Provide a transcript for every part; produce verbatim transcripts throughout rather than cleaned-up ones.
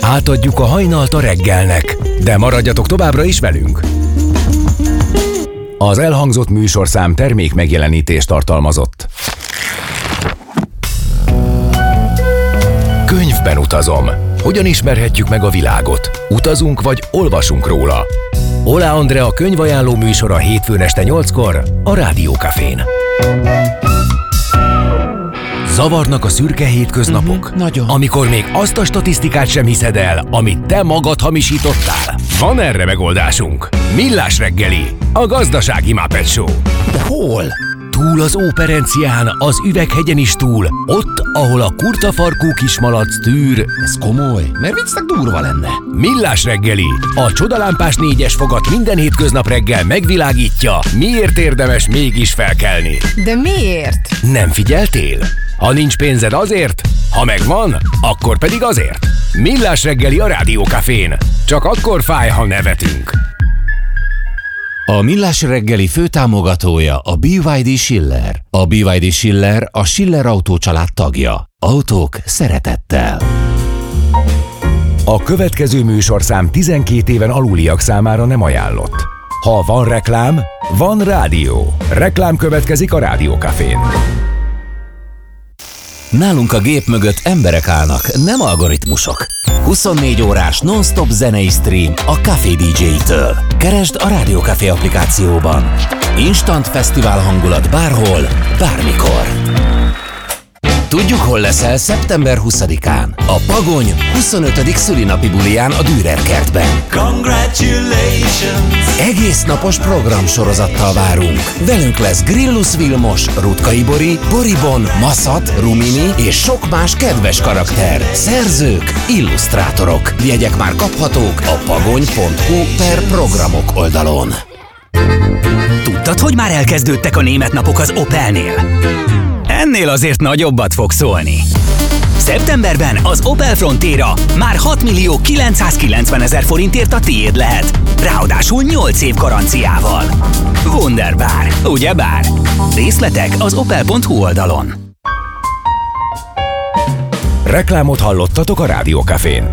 Átadjuk a hajnalt a reggelnek, de maradjatok továbbra is velünk. Az elhangzott műsorszám termék megjelenítést tartalmazott. Könyvben utazom. Hogyan ismerhetjük meg a világot? Utazunk vagy olvasunk róla? Ola Andrea könyvajánló műsora hétfőn este nyolckor a Rádió Cafén. Zavarnak a szürke hétköznapok? Uh-huh, nagyon. Amikor még azt a statisztikát sem hiszed el, amit te magad hamisítottál? Van erre megoldásunk. Millás reggeli, a gazdasági Muppet Show. De hol? Túl az Óperencián, az Üveghegyen is túl, ott, ahol a kurtafarkú kismalac tűr. Ez komoly, mert viccnek durva lenne. Millás reggeli, a csodalámpás négyes fogat minden hétköznap reggel megvilágítja, miért érdemes mégis felkelni. De miért? Nem figyeltél? Ha nincs pénzed azért, ha megvan, akkor pedig azért. Millás reggeli a Rádió Cafén. Csak akkor fáj, ha nevetünk. A Millás reggeli főtámogatója a bé vé dé Schiller. A bé vé dé Schiller a Schiller Autó család tagja. Autók szeretettel. A következő műsorszám tizenkét éven aluliak számára nem ajánlott. Ha van reklám, van rádió. Reklám következik a Rádió Cafén. Nálunk a gép mögött emberek állnak, nem algoritmusok. huszonnégy órás non-stop zenei stream a Café dé dzsé-től. Keresd a Rádió Café applikációban. Instant fesztivál hangulat bárhol, bármikor. Tudjuk, hol leszel szeptember huszadikán. A Pagony huszonötödik szülinapi buliján a Dürer kertben. Congratulations! Egész napos programsorozattal várunk. Velünk lesz Grillus Vilmos, Rutkay Bori, Boribon, Maszat, Rumini és sok más kedves karakter, szerzők, illusztrátorok. Jegyek már kaphatók a pagony pont hu per programok oldalon. Tudtad, hogy már elkezdődtek a német napok az Opelnél? Ennél azért nagyobbat fog szólni. Szeptemberben az Opel Frontera már hat millió kilencszázkilencvenezer forintért a tiéd lehet. Ráadásul nyolc év garanciával. Wunderbar, ugyebár? Részletek az opel pont hu oldalon. Reklámot hallottatok a Rádió Cafén.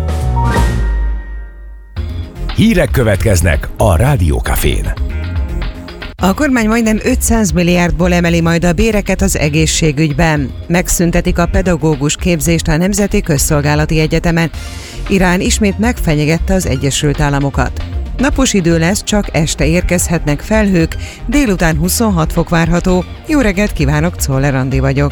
Hírek következnek a Rádió Cafén. A kormány majdnem ötszáz milliárdból emeli majd a béreket az egészségügyben. Megszüntetik a pedagógus képzést a Nemzeti Közszolgálati Egyetemen. Irán ismét megfenyegette az Egyesült Államokat. Napos idő lesz, csak este érkezhetnek felhők, délután huszonhat fok várható. Jó reggelt kívánok, Czoller Andi vagyok.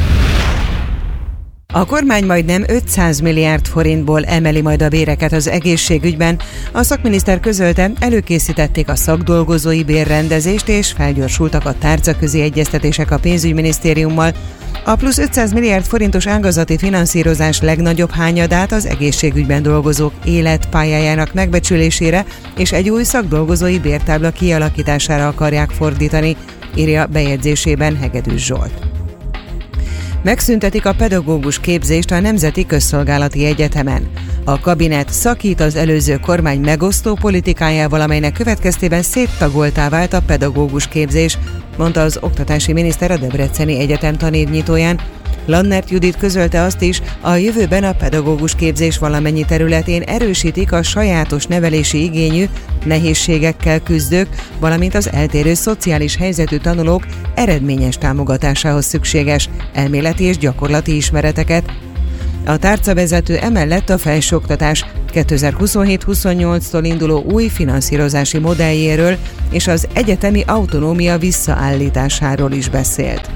A kormány majdnem ötszáz milliárd forintból emeli majd a béreket az egészségügyben. A szakminiszter közölte, előkészítették a szakdolgozói bérrendezést és felgyorsultak a tárcaközi egyeztetések a pénzügyminisztériummal. A plusz ötszáz milliárd forintos ágazati finanszírozás legnagyobb hányadát az egészségügyben dolgozók életpályájának megbecsülésére és egy új szakdolgozói bértábla kialakítására akarják fordítani, írja bejegyzésében Hegedűs Zsolt. Megszüntetik a pedagógus képzést a Nemzeti Közszolgálati Egyetemen. A kabinet szakít az előző kormány megosztó politikájával, amelynek következtében széttagoltá vált a pedagógus képzés, mondta az oktatási miniszter a Debreceni Egyetem tanévnyitóján. Lannert Judit közölte azt is, a jövőben a pedagógus képzés valamennyi területén erősítik a sajátos nevelési igényű, nehézségekkel küzdők, valamint az eltérő szociális helyzetű tanulók eredményes támogatásához szükséges elméleti és gyakorlati ismereteket. A tárcavezető emellett a felsőoktatás kétezer-huszonhét-huszonnyolctól induló új finanszírozási modelljéről és az egyetemi autonómia visszaállításáról is beszélt.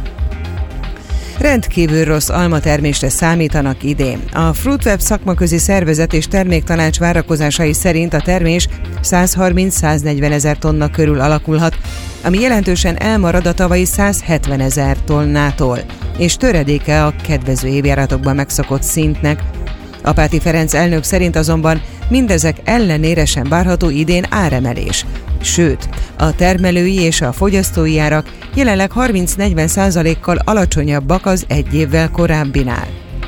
Rendkívül rossz almatermésre számítanak idén. A Fruitweb szakmaközi szervezet és terméktanács várakozásai szerint a termés százharminc-száznegyven ezer tonna körül alakulhat, ami jelentősen elmarad a tavalyi százhetven ezer tonnától, és töredéke a kedvező évjáratokban megszokott szintnek. Apáti Ferenc elnök szerint azonban mindezek ellenére sem várható idén áremelés. Sőt, a termelői és a fogyasztói árak jelenleg harminc-negyven százalékkal alacsonyabbak az egy évvel korábbinál.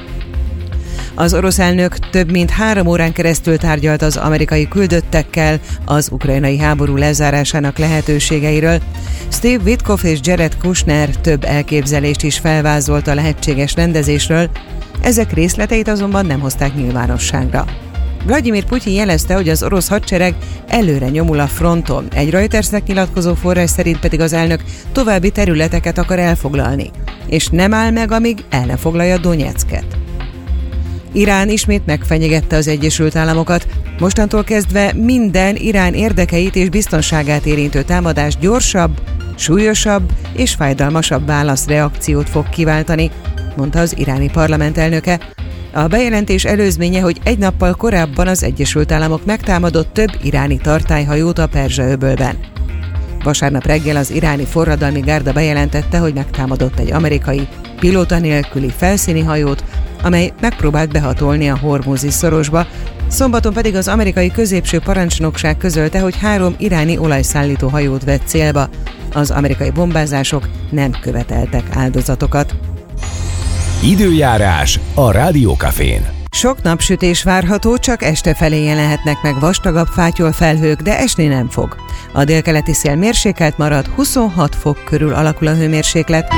Az orosz elnök több mint három órán keresztül tárgyalt az amerikai küldöttekkel az ukrajnai háború lezárásának lehetőségeiről. Steve Witkoff és Jared Kushner több elképzelést is felvázolt a lehetséges rendezésről, ezek részleteit azonban nem hozták nyilvánosságra. Vladimir Putyin jelezte, hogy az orosz hadsereg előre nyomul a fronton. Egy Reutersnek nyilatkozó forrás szerint pedig az elnök további területeket akar elfoglalni, és nem áll meg, amíg el ne foglalja Donyecket. Irán ismét megfenyegette az Egyesült Államokat. Mostantól kezdve minden Irán érdekeit és biztonságát érintő támadás gyorsabb, súlyosabb és fájdalmasabb válaszreakciót fog kiváltani, mondta az iráni parlament elnöke. A bejelentés előzménye, hogy egy nappal korábban az Egyesült Államok megtámadott több iráni tartályhajót a Perzsa-öbölben. Vasárnap reggel az iráni forradalmi gárda bejelentette, hogy megtámadott egy amerikai pilóta nélküli felszíni hajót, amely megpróbált behatolni a Hormuzi szorosba. Szombaton pedig az amerikai középső parancsnokság közölte, hogy három iráni olajszállító hajót vett célba. Az amerikai bombázások nem követeltek áldozatokat. Időjárás a Rádiókafén. Sok napsütés várható, csak este felé jelenhetnek meg vastagabb fátyolfelhők, de esni nem fog. A délkeleti szél mérsékelt marad, huszonhat fok körül alakul a hőmérséklet.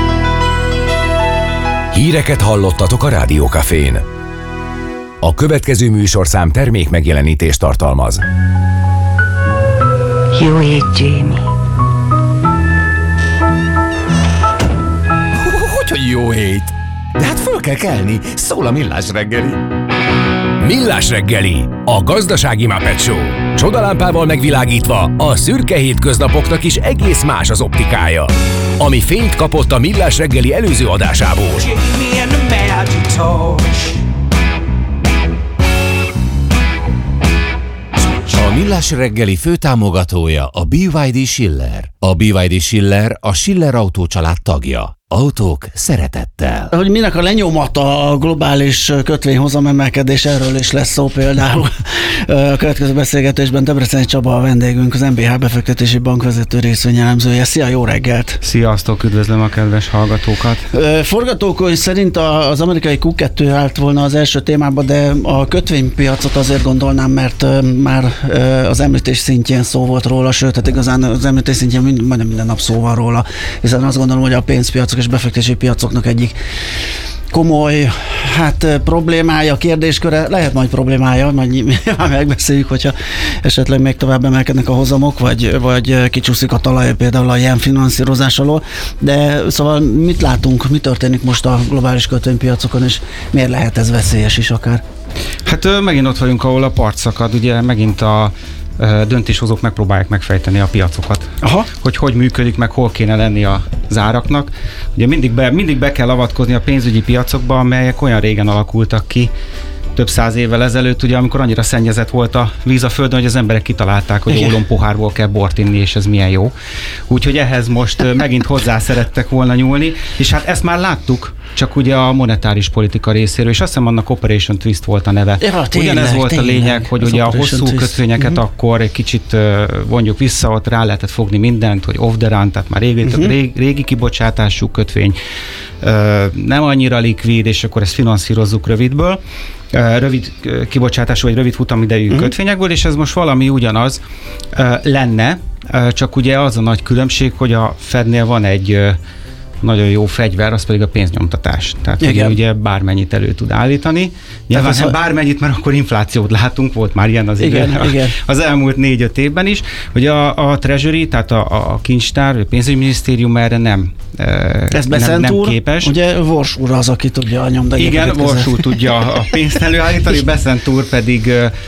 Híreket hallottatok a Rádiókafén. A következő műsorszám termék megjelenítést tartalmaz. Jó hét, Jamie. Hogy jó hét? De hát föl kell kelni, szól a Millás reggeli. Millás reggeli, a gazdasági Muppet Show. Csodalámpával megvilágítva a szürke hétköznapoknak is egész más az optikája. Ami fényt kapott a Millás reggeli előző adásából. A Millás reggeli főtámogatója a bé vé dé Schiller. A bé vé dé Schiller a Schiller Autó család tagja. Autók szeretettel. Hogy minek a lenyomata a globális kötvényhozam emelkedés, erről is lesz szó például. A következő beszélgetésben Debreceni Csaba a vendégünk, az em bé há befektetési bank vezető részvényelemzője. Szia, jó reggelt! Sziasztok, üdvözlöm a kedves hallgatókat! Forgatókönyv szerint az amerikai kú kettő állt volna az első témába, de a kötvénypiacot azért gondolnám, mert már az említés szintjén szó volt róla, sőt, hát igazán az említés szintjén majdnem minden nap szó van róla, hiszen azt gondolom, hogy a pénzpiacok és befektetési piacoknak egyik komoly hát problémája, kérdésköre, lehet majd problémája, majd megbeszéljük, hogyha esetleg még tovább emelkednek a hozamok, vagy, vagy kicsúszik a talaj például a ilyen finanszírozás alól, de szóval mit látunk, mi történik most a globális kötvénypiacokon, és miért lehet ez veszélyes is akár? Hát megint ott vagyunk, ahol a part szakad, ugye megint a döntéshozók megpróbálják megfejteni a piacokat. Aha. Hogy hogy működik, meg hol kéne lenni az áraknak. Ugye mindig be, mindig be kell avatkozni a pénzügyi piacokba, amelyek olyan régen alakultak ki, több száz évvel ezelőtt, ugye, amikor annyira szennyezett volt a víz a földön, hogy az emberek kitalálták, hogy ólompohárból kell bort inni, és ez milyen jó. Úgyhogy ehhez most megint hozzá szerettek volna nyúlni, és hát ezt már láttuk, csak ugye a monetáris politika részéről, és azt hiszem annak Operation Twist volt a neve. Ja, tényleg, Ugyanez volt tényleg, a lényeg, hogy ugye a hosszú twist. kötvényeket uh-huh. akkor egy kicsit vonjuk vissza, ott rá lehetett fogni mindent, hogy off the run, tehát már régi, uh-huh. régi, régi kibocsátású kötvény, nem annyira likvid, és akkor ezt finanszírozzuk rövidből. Rövid kibocsátású vagy rövid futamidejű uh-huh. kötvényekből, és ez most valami ugyanaz lenne, csak ugye az a nagy különbség, hogy a Fednél van egy nagyon jó fegyver, az pedig a pénznyomtatás. Tehát ugye, ugye bármennyit elő tud állítani. Nyilván nem bármennyit, mert akkor inflációt látunk, volt már ilyen az, igen, igen, igen. az elmúlt négy-öt évben is, hogy a, a Treasury, tehát a, a kincstár, a pénzügyminisztérium erre nem, ez nem, nem képes. Ugye Vors úr az, aki tudja a nyomdani. Igen, Vors úr tudja a pénzt előállítani, Bessent úr pedig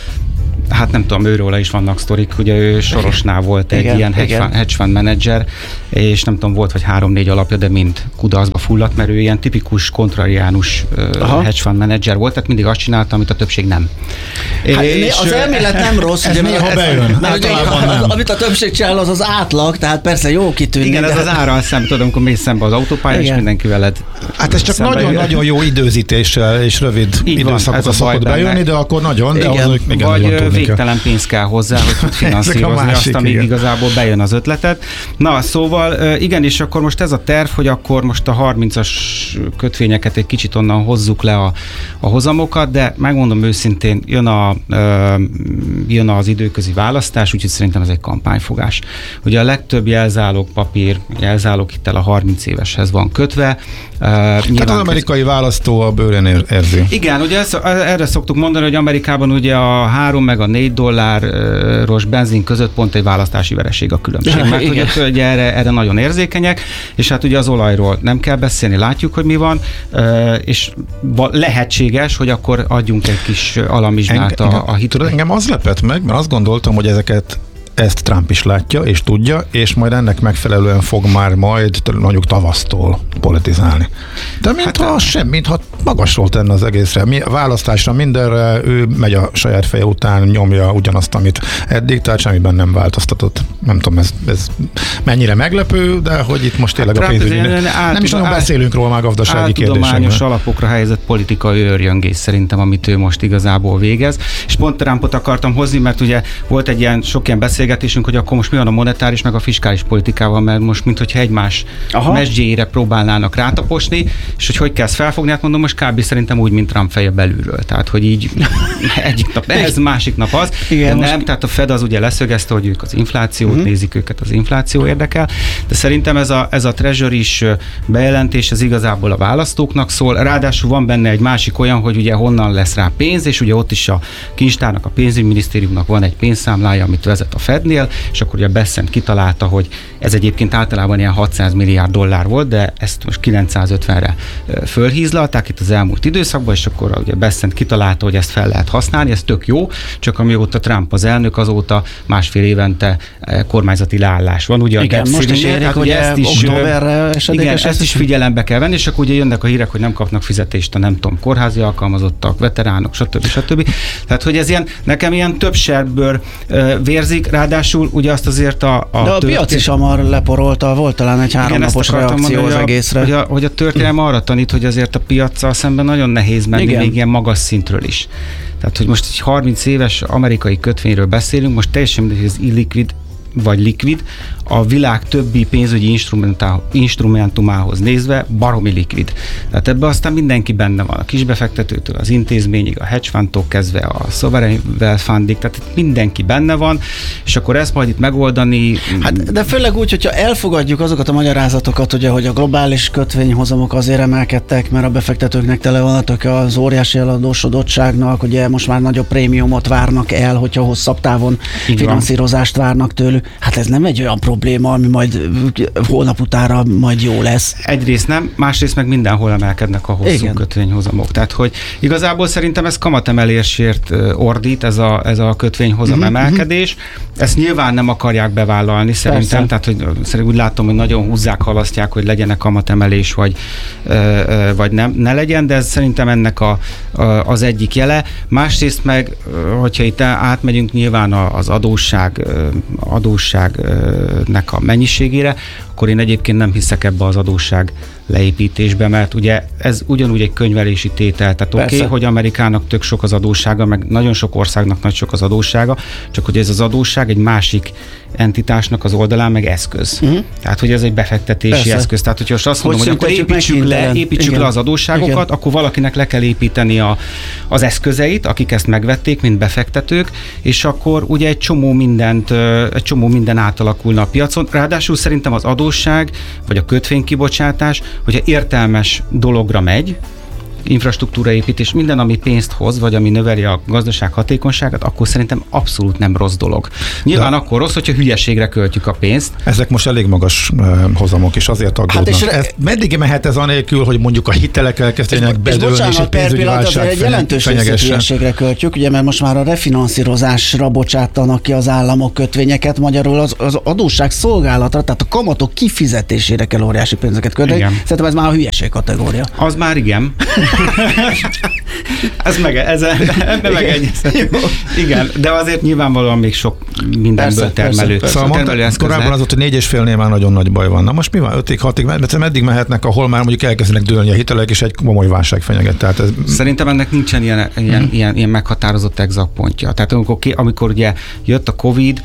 hát nem tudom, őróla is vannak sztorik, ugye ő Sorosnál volt egy igen, ilyen hedge, hedge fund manager, és nem tudom, volt vagy három-négy alapja, de mind kudarcba fulladt, mert ő ilyen tipikus kontrariánus uh, hedge fund manager volt, tehát mindig azt csinálta, amit a többség nem. Hát, és az elmélet nem rossz, ez néha bejön, általában nem. Amit a többség csinál, az az átlag, tehát persze jó kitűnni. Igen, ez az ára szemben, tudom, amikor mész szembe az autópályán, és mindenki veled. Hát ez csak nagyon-nagyon jó időzítéssel és rövid időszakokra szokott bejönni, de akkor nagyon, de igen. Az, igen, vagy végtelen pénz kell hozzá, hogy tud finanszírozni azt, amíg igen. igazából bejön az ötletet. Na, szóval igen, és akkor most ez a terv, hogy akkor most a harmincas kötvényeket egy kicsit onnan hozzuk le a, a hozamokat, de megmondom őszintén, jön, a, jön az időközi választás, úgyhogy szerintem ez egy kampányfogás. Ugye a legtöbb jelzálog papír, jelzálog hittel a harminc éveshez van kötve. Tehát az amerikai köz... választó a bőrén ér- érzi. Igen, ugye ezt, erre szoktuk mondani, hogy Amerikában ugye a három meg a négy dolláros benzin között pont egy választási vereség a különbség. Mert ugye, ugye erre, erre nagyon érzékenyek, és hát ugye az olajról nem kell beszélni, látjuk, hogy mi van, és lehetséges, hogy akkor adjunk egy kis alamizsnát a, a hitre. Engem az lepett meg, mert azt gondoltam, hogy ezeket ezt Trump is látja, és tudja, és majd ennek megfelelően fog már majd mondjuk tavasztól politizálni. De mintha hát, sem, mintha magasról tenne az egészre. Mi, választásra mindenre, ő megy a saját feje után, nyomja ugyanazt, amit eddig, tehát semmiben nem változtatott. Nem tudom, ez, ez mennyire meglepő, de hogy itt most tényleg hát, a pénzügyi... Nem is nagyon beszélünk róla már gazdasági kérdésekben. Áltudományos alapokra helyezett politikai őrjöngés szerintem, amit ő most igazából végez. És pont Trumpot akartam hozni, mert ugye volt egy ilyen sok ilyen beszélgetésünk, hogy akkor most mi van a monetáris meg a fiskális politikával, mert most minthogyha egymás mesdjéjére próbálnának rátaposni, és hogy hogy kell ezt felfogni, hát mondom, most kb. Szerintem úgy, mint Trump feje belülről. Tehát, hogy így egyik nap ez, másik nap az. Igen, de nem, most... tehát a Fed az ugye leszögezte, hogy ők az inflációt uh-huh. nézik, őket az infláció érdekel, de szerintem ez a, ez a Treasury-s bejelentés, ez igazából a választóknak szól. Ráadásul van benne egy másik olyan, hogy ugye honnan lesz rá pénz, és ugye ott is a kincstárnak, a pénzügyminisztériumnak van egy pénzszámlája, amit vezet a Fednél, és akkor ugye Bessent kitalálta, hogy ez egyébként általában ilyen hatszáz milliárd dollár volt, de ezt most kilencszázötvenre fölhízlalták itt az elmúlt időszakban, és akkor ugye Bessent kitalálta, hogy ezt fel lehet használni, ez tök jó, csak amióta Trump az elnök, azóta másfél évente kormányzati leállás van. Ugye igen, most is érik, hogy ezt is, októberre igen, ezt, ezt is figyelembe kell venni, és akkor ugye jönnek a hírek, hogy nem kapnak fizetést a nem tudom, kórházi alkalmazottak, veteránok, stb. stb. Tehát, hogy ez ilyen, nekem ilyen több serből vérzik, ráadásul ugye azt azért a... a De a piac is hamar leporolta, volt talán egy háromnapos reakció mondani, az hogy egészre. A, hogy, a, hogy a történelem arra tanít, hogy azért a piaccal szemben nagyon nehéz menni, igen. még ilyen magas szintről is. Tehát, hogy most egy harminc éves amerikai kötvényről beszélünk, most teljesen mindegy, hogy ez illikvid vagy likvid, a világ többi pénzügyi instrumentumához nézve baromi likvid. Tehát ebben aztán mindenki benne van, a kisbefektetőtől az intézményig, a hedge fundtól kezdve a sovereign wealth fundig, tehát itt mindenki benne van, és akkor ezt majd itt megoldani. Hát, de főleg úgy, hogyha elfogadjuk azokat a magyarázatokat, ugye, hogy a globális kötvényhozamok azért emelkedtek, mert a befektetőknek tele vannak az óriási eladósodottságnak, ugye most már nagyobb prémiumot várnak el, hogyha hosszabb távon így finanszírozást van. Várnak tőlük. Hát ez nem egy olyan probléma, ami majd holnap utára majd jó lesz. Egyrészt nem, másrészt meg mindenhol emelkednek a hosszú igen. kötvényhozamok. Tehát, hogy igazából szerintem ez kamatemelésért ordít, ez a, ez a kötvényhozam uh-huh, emelkedés. Ezt nyilván nem akarják bevállalni szerintem, persze. Tehát, hogy szerintem úgy látom, hogy nagyon húzzák, halasztják, hogy legyenek kamatemelés, vagy, vagy nem, ne legyen, de ez szerintem ennek a, a, az egyik jele. Másrészt meg, hogyha itt átmegyünk nyilván az adósság, adósságnak a mennyiségére, akkor én egyébként nem hiszek ebbe az adósság leépítésbe, mert ugye ez ugyanúgy egy könyvelési tétel, tehát oké, okay, hogy Amerikának tök sok az adóssága, meg nagyon sok országnak nagy sok az adóssága, csak hogy ez az adósság egy másik entitásnak az oldalán meg eszköz. Uh-huh. Tehát, hogy ez egy befektetési persze. eszköz. Tehát, hogyha most azt mondom, hogy, hogy akkor építsük, le, építsük le az adósságokat, igen. akkor valakinek le kell építeni a, az eszközeit, akik ezt megvették, mint befektetők, és akkor ugye egy csomó mindent, egy csomó minden átalakulna a piacon. Ráadásul szerintem az adósság, vagy a kötvénykibocsátás, hogyha értelmes dologra megy, infrastruktúraépítés, minden, ami pénzt hoz, vagy ami növeli a gazdaság hatékonyságát, akkor szerintem abszolút nem rossz dolog. Nyilván de akkor rossz, hogyha hülyeségre költjük a pénzt. Ezek most elég magas uh, hozamok, és azért aggódnak. Hát és ez, meddig mehet ez anélkül, hogy mondjuk a hitelek elkezdenek bedőlni, és egy pénzügyi válság egy jelentős részét hülyeségre költjük, ugye, mert most már a refinanszírozásra bocsátanak ki az államok kötvényeket, magyarul az, az adósság szolgálatra, tehát a kamatok kifizetésére kell óriási pénzeket költeni. Szerintem ez már a hülyeség kategória. Az már igen. ez meg, ez, ebben megegyezhetünk. Igen, de azért nyilvánvalóan még sok mindenből termelő. Szóval mondta, korábban az ott, hogy négy és félnél már nagyon nagy baj van. Na most mi van? Ötig, hatig, mert meddig mehetnek, ahol már mondjuk elkezdenek dőlni a hitelek, és egy komoly válság fenyeget. Tehát ez... Szerintem ennek nincsen ilyen, ilyen, hmm. ilyen, ilyen meghatározott exakt pontja. Tehát amikor, amikor ugye jött a Covid,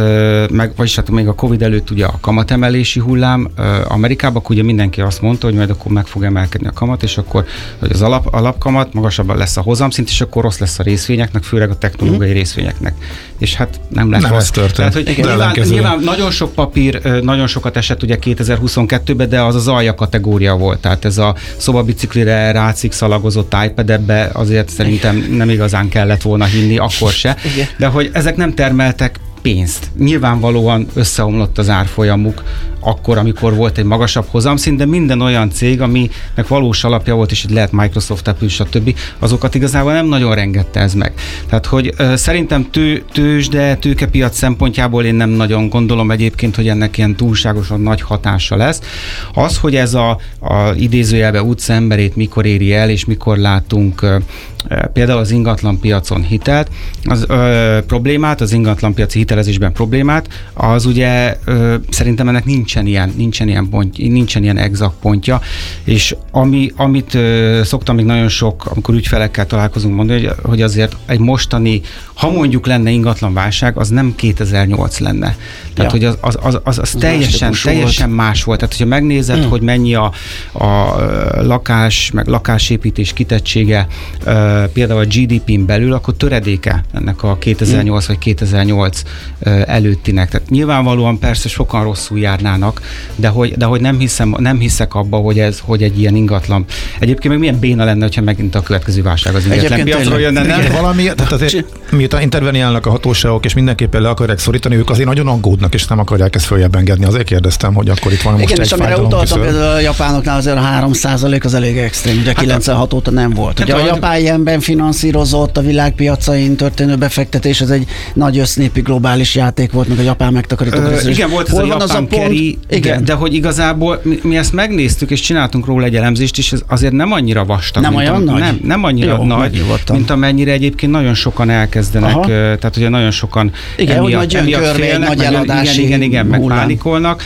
meg, vagyis hát még a Covid előtt ugye a kamatemelési hullám Amerikában, ugye mindenki azt mondta, hogy majd akkor meg fog emelkedni a kamat, és akkor hogy az alap, alapkamat, magasabban lesz a hozamszint, és akkor rossz lesz a részvényeknek, főleg a technológiai hmm. részvényeknek. És hát nem lett nem rossz. Tehát, hogy nyilván, nyilván nagyon sok papír, nagyon sokat esett ugye kétezer-huszonkettőben, de az az alja kategória volt. Tehát ez a szobabiciklire rácik szalagozott iPad, ebbe azért szerintem nem igazán kellett volna hinni, akkor se. De hogy ezek nem termeltek pénzt. Nyilvánvalóan összeomlott az árfolyamuk akkor, amikor volt egy magasabb hozamszint, de minden olyan cég, aminek valós alapja volt, és itt lehet Microsoft, Apple, stb., azokat igazából nem nagyon rengette ez meg. Tehát, hogy uh, szerintem tő, tőzsde, tőkepiac szempontjából én nem nagyon gondolom egyébként, hogy ennek ilyen túlságosan nagy hatása lesz. Az, hogy ez a, a idézőjelbe utcaemberét mikor éri el, és mikor látunk uh, például az ingatlan piacon hitelt, az ö, problémát, az ingatlan piaci hitelezésben problémát, az ugye ö, szerintem ennek nincsen ilyen, nincsen ilyen pont, nincsen ilyen exakt pontja, és ami, amit ö, szoktam még nagyon sok, amikor ügyfelekkel találkozunk mondani, hogy, hogy azért egy mostani, ha mondjuk lenne ingatlan válság, az nem kétezer-nyolc lenne. Tehát, ja. hogy az, az, az, az, az teljesen, teljesen más volt. Tehát, hogyha megnézed, mm. hogy mennyi a, a lakás, meg lakásépítés kitettsége ö, például a gé dé pén belül, akkor töredéke ennek a kétezer-nyolc mm. vagy kétezer-nyolc előttinek. Tehát nyilvánvalóan persze sokan rosszul járnának, de hogy, de hogy nem, hiszem, nem hiszek abba, hogy ez hogy egy ilyen ingatlan. Egyébként meg milyen béna lenne, hogyha megint a következő válság az ingatlan piacról jönne, nem? Valami, tehát azért miután interveniálnak a hatóságok, és mindenképpen le akarják szorítani, ők azért nagyon aggódnak, és nem akarják ezt följebb engedni. Azért kérdeztem, hogy akkor itt van most igen, egy és amire utaltam, például a japánoknál azért a három százalék az elég extrém, ugye hát kilencvenhat óta nem volt. Ugye a japán ilyenben finanszírozott a világpiacain történő befektetés, ez egy nagy össznépi globális játék volt, meg a japán megtakarító. Ö, igen, volt ez a japán az a carry, de, de hogy igazából mi, mi ezt megnéztük, és csináltunk róla egy elemzést, és ez azért nem annyira vastag. Nem olyan a, nagy? Nem, nem annyira jó, nagy, mint amennyire egyébként nagyon sokan elkezdenek, Aha. tehát ugye nagyon sokan igen, emiatt, hogy emiatt félnek, nagy eladási igen, igen, igen, meg pánikolnak.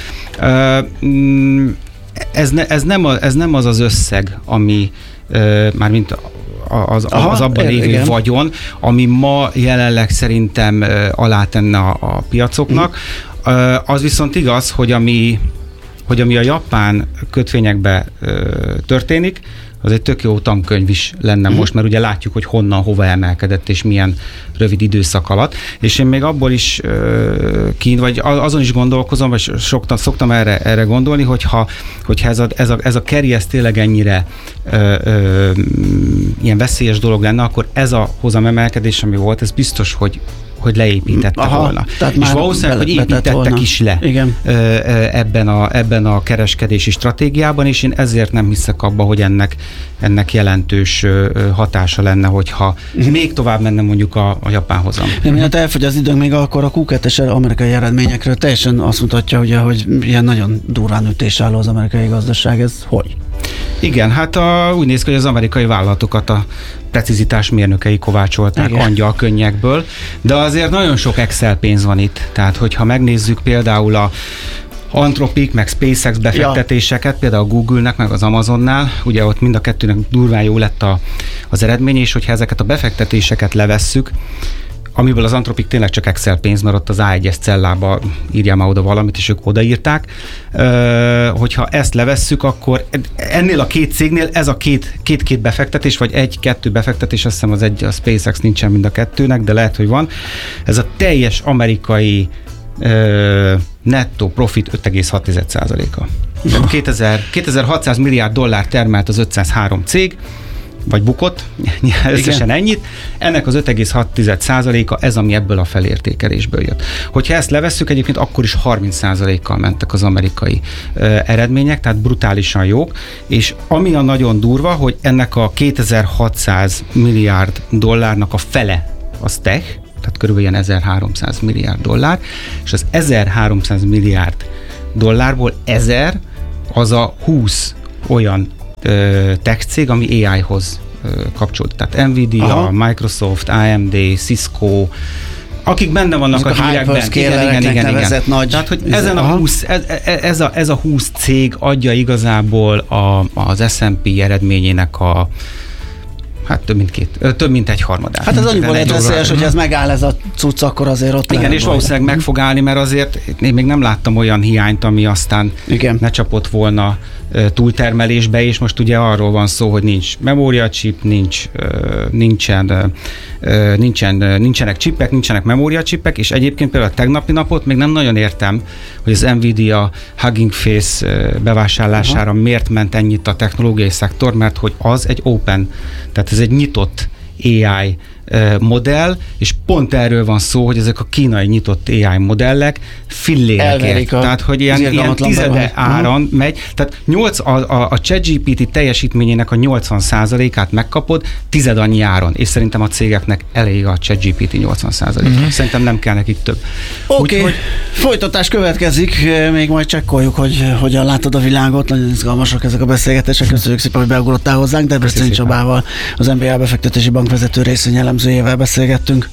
Ez, ne, ez, nem a, ez nem az az összeg, ami mármint az, Aha, az abban lévő igen. vagyon, ami ma jelenleg szerintem alátenne a, a piacoknak. Mm. Az viszont igaz, hogy ami, hogy ami a japán kötvényekben történik, az egy tök jó tankönyv is lenne mm. most, mert ugye látjuk, hogy honnan, hova emelkedett, és milyen rövid időszak alatt. És én még abból is uh, kín, vagy azon is gondolkozom, vagy soktan, szoktam erre, erre gondolni, hogyha, hogyha ez a, ez a, ez a carry ez tényleg ennyire uh, uh, ilyen veszélyes dolog lenne, akkor ez a hozamemelkedés, ami volt, ez biztos, hogy hogy leépítette Aha, volna. És valószínűleg, hogy építettek volna. is le Igen. ebben a, ebben a kereskedési stratégiában, és én ezért nem hiszek abba, hogy ennek, ennek jelentős hatása lenne, hogyha uh-huh. még tovább menne mondjuk a, a japán hozam. Miatt elfogy az időnk, még akkor a Q kettes amerikai eredményekről teljesen azt mutatja, ugye, hogy ilyen nagyon durván ütésálló az amerikai gazdaság, ez hogy? Igen, hát a, úgy néz ki, hogy az amerikai vállalatokat a precizitás mérnökei kovácsolták Igen. angyal könnyekből, de azért nagyon sok Excel pénz van itt. Tehát, hogyha megnézzük például a Anthropic, meg SpaceX befektetéseket, ja. például a Google-nek, meg az Amazonnál, ugye ott mind a kettőnek durván jó lett a, az eredmény, és hogyha ezeket a befektetéseket levesszük, amiből az Anthropic tényleg csak Excel pénz, mert ott az á egyes cellába írjál már oda valamit, és ők odaírták. Ö, hogyha ezt levesszük, akkor ennél a két cégnél ez a két, két-két befektetés, vagy egy-kettő befektetés, azt hiszem az egy, a SpaceX nincsen mind a kettőnek, de lehet, hogy van. Ez a teljes amerikai ö, nettó profit öt egész hat százaléka. kétezer-hatszáz milliárd dollár termelt az ötszázhárom cég, vagy bukott, összesen ennyit. Ennek az öt egész hat százaléka ez, ami ebből a felértékelésből jött. Hogyha ezt levesszük, egyébként akkor is harminc százalékkal mentek az amerikai uh, eredmények, tehát brutálisan jók, és ami a nagyon durva, hogy ennek a kétezer-hatszáz milliárd dollárnak a fele az tech, tehát körülbelül ilyen ezerháromszáz milliárd dollár, és az ezerháromszáz milliárd dollárból ezer az a húsz olyan tech cég, ami á í-hoz kapcsolódik. Tehát Nvidia, Aha. Microsoft, á em dé, Cisco, akik benne vannak azok a hírekben. Igen, igen, igen, igen. Nagy Tehát, hogy ezen a húsz, ez, ez, a, ez a húsz cég adja igazából a, az es and pé eredményének a hát több mint két, több mint egy harmadát. Hát ez annyiból egy veszélyes, hogy ez megáll ez a cucc, akkor azért ott igen, és valószínűleg meg fog állni, mert azért én még nem láttam olyan hiányt, ami aztán igen. ne csapott volna túltermelésbe, és most ugye arról van szó, hogy nincs memóriacsip, nincs, nincsen, nincsen, nincsenek csipek, nincsenek memóriacsipek, és egyébként például a tegnapi napot még nem nagyon értem, hogy az Nvidia Hugging Face bevásárlására Aha. miért ment ennyit a technológiai szektor, mert hogy az egy open, tehát ez egy nyitott á i modell, és pont erről van szó, hogy ezek a kínai nyitott á i modellek fillérekért. Tehát, hogy ilyen, ilyen tizede áron uh-huh. megy. Tehát nyolc, a, a, a ChatGPT teljesítményének a nyolcvan százalékát megkapod tized annyi áron, és szerintem a cégeknek elég a ChatGPT nyolcvan százalék. Uh-huh. Szerintem nem kell nekik több. Oké, okay. Folytatás következik, még majd csekkoljuk, hogy hogyan látod a világot. Nagyon izgalmasak ezek a beszélgetések. Köszönjük szépen, hogy beugrottál hozzánk. Debreceni Csabával, az en bé á befektetési bank vezető részvényelemzőjével beszélgettünk.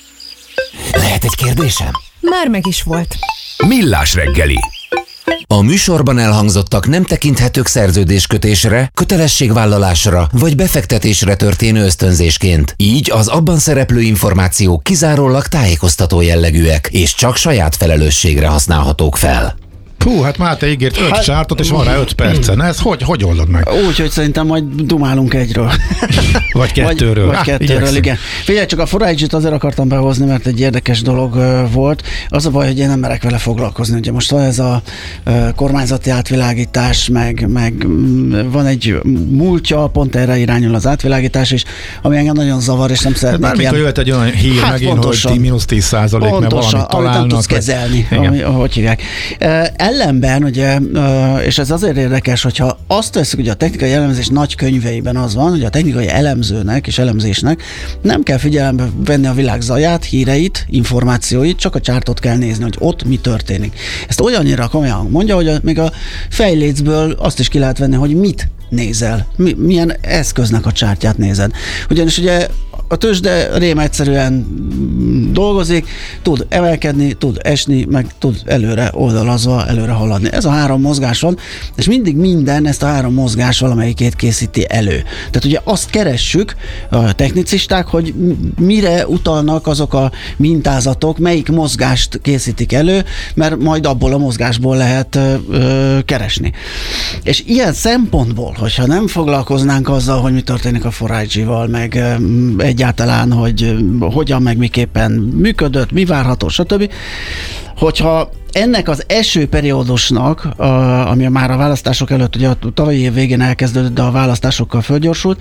Lehet egy kérdésem? Már meg is volt. Millás reggeli. A műsorban elhangzottak nem tekinthetők szerződéskötésre, kötelességvállalásra vagy befektetésre történő ösztönzésként. Így az abban szereplő információk kizárólag tájékoztató jellegűek, és csak saját felelősségre használhatók fel. Hú, hát Máté ígért öt hát, csártot, és van rá öt percen. Ez hogy, hogy oldod meg? Úgy, hogy szerintem majd dumálunk egyről. Vagy kettőről. Vagy, vagy kettőről, ah, igen. Figyelj, csak a Forage-t azért akartam behozni, mert egy érdekes dolog uh, volt. Az a baj, hogy én nem merek vele foglalkozni. Ugye most van ez a uh, kormányzati átvilágítás, meg, meg um, van egy múltja, pont erre irányul az átvilágítás is, ami engem nagyon zavar, és nem szeretnék ilyen... Bármikor jöhet egy olyan hír hát megint, pontosan, hogy mínusz tíz százalék, mert valamit találnak. Nem tudsz kezelni, ami, ahogy hívják. Uh, ellenben, ugye, és ez azért érdekes, hogyha azt veszük, hogy a technikai elemzés nagy könyveiben az van, hogy a technikai elemzőnek és elemzésnek nem kell figyelembe venni a világ zaját, híreit, információit, csak a csártot kell nézni, hogy ott mi történik. Ezt olyannyira komolyan mondja, hogy a, még a fejlécből azt is ki lehet venni, hogy mit nézel, mi, milyen eszköznek a csártyát nézed. Ugyanis ugye a tőzsde rém egyszerűen dolgozik, tud emelkedni, tud esni, meg tud előre oldalazva, előre haladni. Ez a három mozgás van, és mindig minden ezt a három mozgás valamelyikét készíti elő. Tehát ugye azt keressük a technicisták, hogy mire utalnak azok a mintázatok, melyik mozgást készítik elő, mert majd abból a mozgásból lehet ö, ö, keresni. És ilyen szempontból, hogyha nem foglalkoznánk azzal, hogy mi történik a Forage-val, meg ö, egyáltalán, hogy hogyan meg miképpen működött, mi várható, stb. Hogyha ennek az első periódusnak, a, ami már a választások előtt, ugye a tavalyi év végén elkezdődött, de a választásokkal fölgyorsult,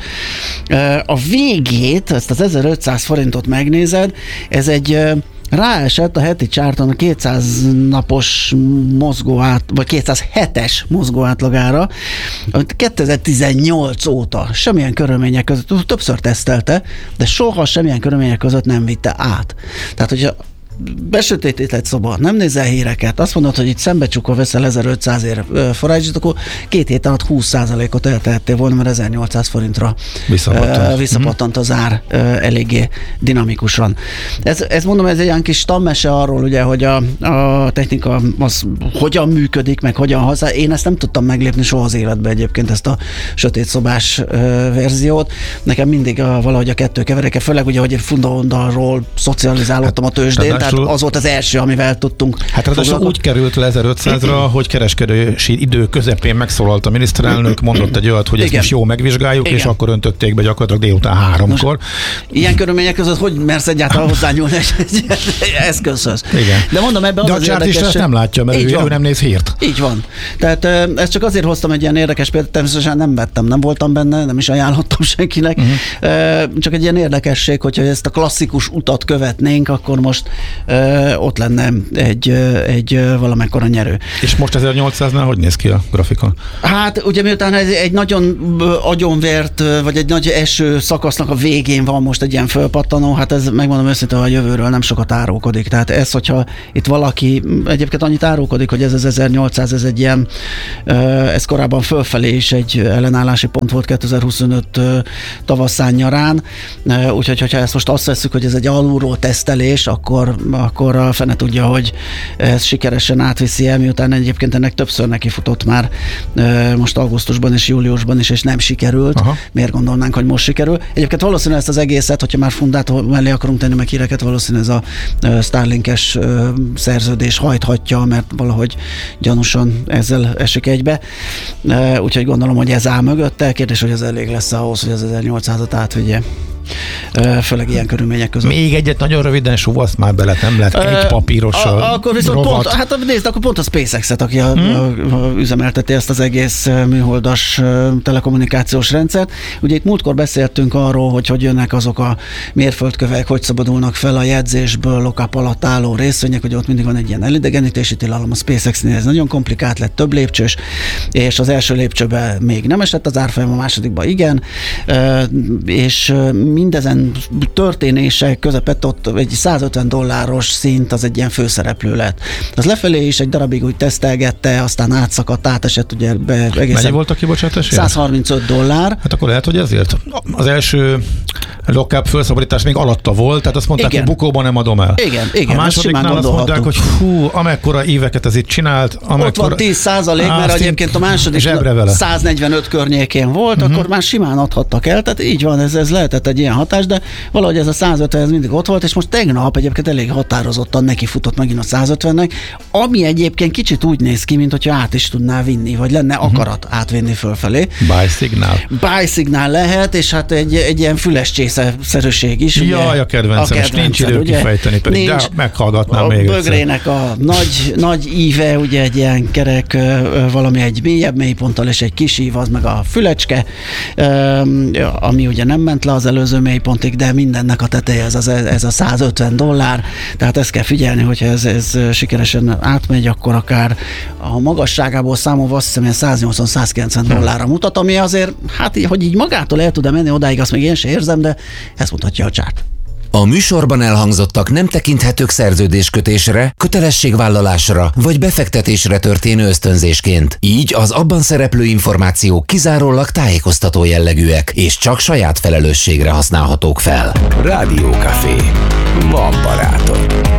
a végét, ezt az ezerötszáz forintot megnézed, ez egy ráesett a heti csárton a kétszáz napos mozgó át, vagy kétszázhetes mozgó átlagára kétezer-tizennyolc óta semmilyen körülmények között, többször tesztelte, de soha semmilyen körülmények között nem vitte át. Tehát, hogyha besötétít egy szoba, nem nézel híreket, azt mondod, hogy itt szembecsukva veszel ezerötszáz ér Forage-t, akkor két hét alatt húsz százalékot eltehettél volna, mert ezernyolcszáz forintra visszapattant, uh, visszapattant az ár uh, eléggé dinamikusan. Ez, ez mondom, ez egy olyan kis tanmese arról, ugye, hogy a, a technika az hogyan működik, meg hogyan használ. Én ezt nem tudtam meglépni soha az életben egyébként, ezt a sötét szobás uh, verziót. Nekem mindig a, valahogy a kettő keveréke, főleg ugye, hogy egy fundamentalról szocializálódtam hát, a tőzsdén, tehát az volt az első, amivel tudtunk. Hát ráadásul úgy került le ezerötszázra, hogy kereskedési idő közepén megszólalt a miniszterelnök, mondott egy olyat, hogy ezt most jó megvizsgáljuk, igen. És akkor öntötték be gyakorlatilag délután háromkor. Most, ilyen körülmények között hogy mersz egyáltalán hozzányúlni egy eszközhöz? Igen. De mondom, ebben az De a csárt is ezt nem látja, mert ő, ő nem néz hírt. Így van. Tehát ezt csak azért hoztam egy ilyen érdekes példát, természetesen nem vettem, nem voltam benne, nem is ajánlottam senkinek. Uh-huh. Csak egy ilyen érdekesség, hogyha ezt a klasszikus utat követnénk, akkor most ott lenne egy, egy valamekkora nyerő. És most ezernyolcszáznál hogy néz ki a grafikon? Hát ugye miután ez egy nagyon agyonvert, vagy egy nagy eső szakasznak a végén van most egy ilyen fölpattanó, hát ez megmondom őszintén, a jövőről nem sokat árulkodik. Tehát ez, hogyha itt valaki egyébként annyit árulkodik, hogy ez az ezernyolcszáz, ez egy ilyen, ez korábban fölfelé is egy ellenállási pont volt kétezer-huszonöt tavaszán, nyarán, úgyhogy hogyha ezt most azt vesszük, hogy ez egy alulról tesztelés, akkor, akkor a fene tudja, hogy ez sikeresen átviszi el, miután egyébként ennek többször nekifutott már most augusztusban és júliusban is, és nem sikerült. Aha. Miért gondolnánk, hogy most sikerül? Egyébként valószínűleg ezt az egészet, hogyha már fundát mellé akarunk tenni meg híreket, valószínűleg ez a Starlinkes szerződés hajthatja, mert valahogy gyanúsan ezzel esik egybe. Úgyhogy gondolom, hogy ez áll mögötte. Kérdés, hogy ez elég lesz ahhoz, hogy az ezernyolcszázat átvigye. Főleg ilyen körülmények között. Még egyet nagyon röviden suvasz már bele, nem lehet egy papíros a, a, Akkor viszont rovat. pont, hát nézd, akkor pont a SpaceX-et, aki a, hmm. a, a, üzemelteti ezt az egész műholdas telekommunikációs rendszert. Ugye itt múltkor beszéltünk arról, hogy hogy jönnek azok a mérföldkövek, hogy szabadulnak fel a jegyzésből lokap alatt álló részvények, hogy ott mindig van egy ilyen elidegenítési tilalom, a SpaceX-nél ez nagyon komplikált lett, több lépcsős, és az első lépcsőben még nem esett az árfolyam, a másodikban igen, és mindezen történések közepett ott egy százötven dolláros szint, az egy ilyen főszereplő lett. Az lefelé is egy darabig úgy tesztelgette, aztán átszakadt, átesett ugye be egészen. Mennyi volt a kibocsátás? százharmincöt dollár. Hát akkor lehet, hogy ezért. Az első lock-up felszabadítás még alatta volt, tehát azt mondták, igen, hogy bukóban nem adom el. Igen, igen. A másodiknál azt mondták, hogy hú, amekkora éveket ez itt csinált. Amekkora... Ott van tíz százalék, mert egyébként a második száznegyvenöt környékén volt, uh-huh. akkor már simán adhattak el, tehát így van, ez, ez lehetett egy ilyen hatás, de valahogy ez a százötven ez mindig ott volt, és most tegnap egyébként elég határozottan nekifutott megint a százötvennek, ami egyébként kicsit úgy néz ki, mint hogyha át is tudná vinni, vagy lenne akarat uh-huh. átvinni fölfelé. Buy signal. Buy signal lehet, és hát egy, egy ilyen füles csésze-szerűség is. Jaj, ugye, a kedvencem, és nincs idő kifejteni, pedig nincs, de meghallgatnám még egyszer. A bögrének a nagy, nagy íve, ugye egy ilyen kerek, valami egy mélyebb mélyponttal, és egy kis ív, az meg a fülecske, ami ugye nem ment le az előző mélypontig, de mindennek a teteje ez, az, ez a százötven dollár, tehát ezt kell figyelni, hogyha ez, ez sikeresen átmegy, akkor akár a magasságából számolva azt hiszem, száznyolcvan-százkilencven dollárra mutat, ami azért, hát hogy így magától el tud menni odáig, azt még én sem érzem, de ezt mutatja a csárt. A műsorban elhangzottak nem tekinthetők szerződéskötésre, kötelességvállalásra vagy befektetésre történő ösztönzésként. Így az abban szereplő információk kizárólag tájékoztató jellegűek, és csak saját felelősségre használhatók fel. Rádiókafé. Van barátod.